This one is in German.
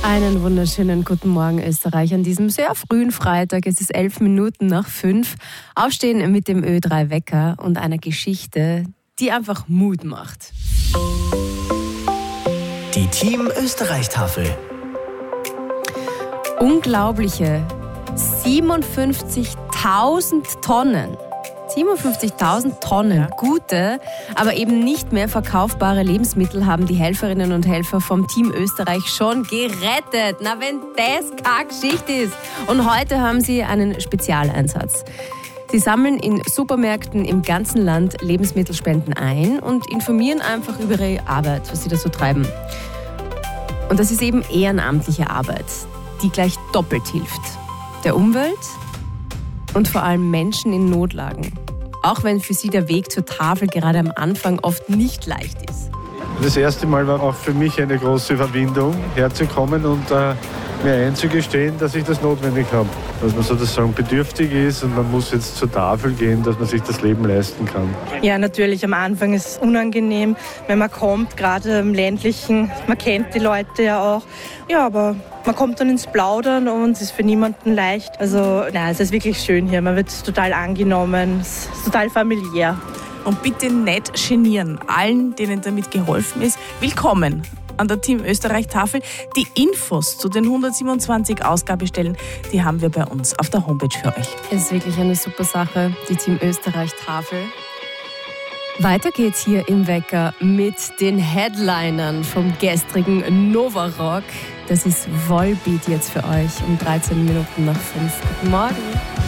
Einen wunderschönen guten Morgen, Österreich, an diesem sehr frühen Freitag. Es ist 11 Minuten nach 5. Aufstehen mit dem Ö3-Wecker und einer Geschichte, die einfach Mut macht. Die Team Österreich-Tafel. Unglaubliche 57.000 Tonnen. 57.000 Tonnen gute, aber eben nicht mehr verkaufbare Lebensmittel haben die Helferinnen und Helfer vom Team Österreich schon gerettet. Na, wenn das keine Geschichte ist. Und heute haben sie einen Spezialeinsatz. Sie sammeln in Supermärkten im ganzen Land Lebensmittelspenden ein und informieren einfach über ihre Arbeit, was sie da so treiben. Und das ist eben ehrenamtliche Arbeit, die gleich doppelt hilft. Der Umwelt und vor allem Menschen in Notlagen. Auch wenn für sie der Weg zur Tafel gerade am Anfang oft nicht leicht ist. Das erste Mal war auch für mich eine große Überwindung, herzukommen und mir einzugestehen, dass ich das notwendig habe. Dass man sozusagen bedürftig ist und man muss jetzt zur Tafel gehen, dass man sich das Leben leisten kann. Ja, natürlich, am Anfang ist es unangenehm, wenn man kommt, gerade im Ländlichen. Man kennt die Leute ja auch. Ja, aber man kommt dann ins Plaudern und es ist für niemanden leicht. Also, es ist wirklich schön hier. Man wird total angenommen, es ist total familiär. Und bitte nicht genieren. Allen, denen damit geholfen ist, willkommen an der Team Österreich-Tafel. Die Infos zu den 127 Ausgabestellen, die haben wir bei uns auf der Homepage für euch. Es ist wirklich eine super Sache, die Team Österreich-Tafel. Weiter geht's hier im Wecker mit den Headlinern vom gestrigen Nova Rock. Das ist Volbeat jetzt für euch um 13 Minuten nach 5. Guten Morgen.